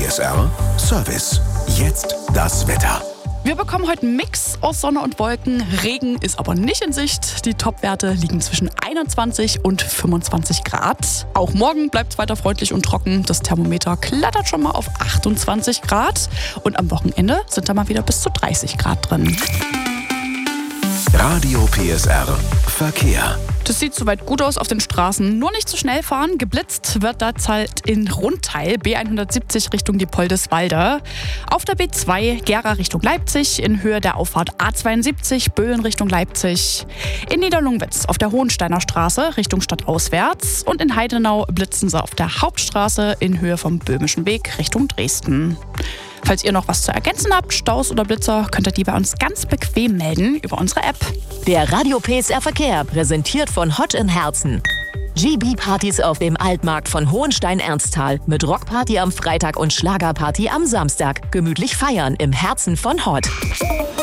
PSR Service. Jetzt das Wetter. Wir bekommen heute einen Mix aus Sonne und Wolken. Regen ist aber nicht in Sicht. Die Topwerte liegen zwischen 21 und 25 Grad. Auch morgen bleibt es weiter freundlich und trocken. Das Thermometer klettert schon mal auf 28 Grad. Und am Wochenende sind da mal wieder bis zu 30 Grad drin. Radio PSR Verkehr. Das sieht soweit gut aus auf den Straßen. Nur nicht zu schnell fahren. Geblitzt wird derzeit in Rundteil B170 Richtung Diepoldeswalde. Auf der B2 Gera Richtung Leipzig in Höhe der Auffahrt A72 Böhlen Richtung Leipzig. In Niederlungwitz auf der Hohensteiner Straße Richtung stadtauswärts. Und in Heidenau blitzen sie auf der Hauptstraße in Höhe vom Böhmischen Weg Richtung Dresden. Falls ihr noch was zu ergänzen habt, Staus oder Blitzer, könnt ihr die bei uns ganz bequem melden über unsere App. Der Radio PSR Verkehr, präsentiert von Hot in Herzen. GB-Partys auf dem Altmarkt von Hohenstein-Ernsthal mit Rockparty am Freitag und Schlagerparty am Samstag. Gemütlich feiern im Herzen von Hot.